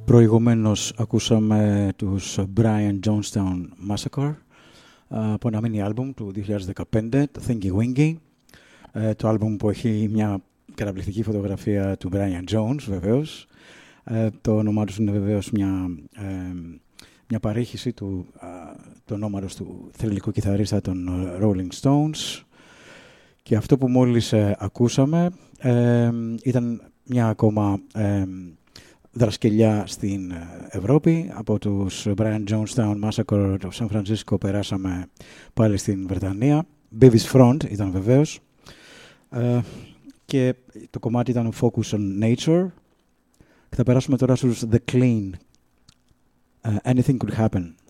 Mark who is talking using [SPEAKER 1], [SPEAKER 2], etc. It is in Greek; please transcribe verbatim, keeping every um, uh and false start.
[SPEAKER 1] Προηγουμένως ακούσαμε τους Brian Jonestown Massacre από ένα mini άλμπουμ του δύο χιλιάδες δεκαπέντε, το Thingy Wingy, το άλμπουμ που έχει μια καταπληκτική φωτογραφία του Brian Jones βεβαίως. Το όνομά του είναι βεβαίως μια, μια παρήχηση του, του ονόματος του θρυλικού κιθαρίστα των Rolling Stones. Και αυτό που μόλις ακούσαμε ήταν μια ακόμα δρασκελιά στην Ευρώπη. Από τους Brian Jonestown Massacre το Σαν Φρανσίσκο περάσαμε πάλι στην Βρετανία. Beavis Front ήταν βεβαίως. Ε, και το κομμάτι ήταν Focus on Nature. Και θα περάσουμε τώρα στους The Clean. Uh, Anything Could Happen.